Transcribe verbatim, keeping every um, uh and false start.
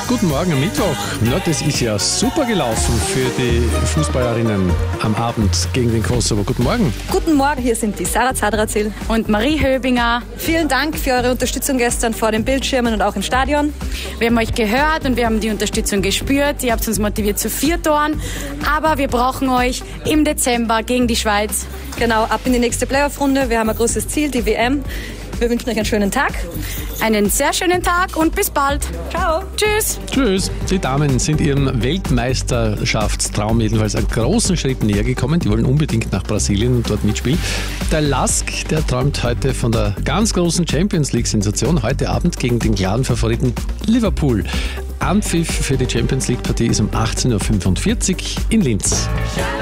Guten Morgen am Mittwoch. Na, das ist ja super gelaufen für die Fußballerinnen am Abend gegen den Kosovo. Guten Morgen. Guten Morgen, hier sind die Sarah Zadrazil und Marie Höbinger. Vielen Dank für eure Unterstützung gestern vor den Bildschirmen und auch im Stadion. Wir haben euch gehört und wir haben die Unterstützung gespürt. Ihr habt uns motiviert zu vier Toren. Aber wir brauchen euch im Dezember gegen die Schweiz. Genau, ab in die nächste Playoff-Runde. Wir haben ein großes Ziel, die W M. Wir wünschen euch einen schönen Tag. Einen sehr schönen Tag und bis bald. Ciao. Tschüss. Tschüss. Die Damen sind ihrem Weltmeisterschaftstraum jedenfalls einen großen Schritt näher gekommen. Die wollen unbedingt nach Brasilien und dort mitspielen. Der Lask, der träumt heute von der ganz großen Champions League-Sensation. Heute Abend gegen den klaren Favoriten Liverpool. Anpfiff für die Champions League-Partie ist um achtzehn Uhr fünfundvierzig in Linz.